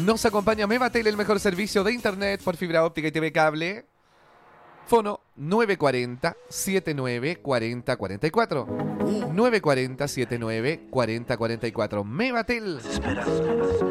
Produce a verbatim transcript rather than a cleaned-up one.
Nos acompaña Mevatel, el mejor servicio de internet por fibra óptica y T V cable. Fono nueve cuatro cero, siete nueve cuatro cero cuatro cuatro. nueve cuatro cero, siete nueve cuatro cero cuatro cuatro. Mevatel.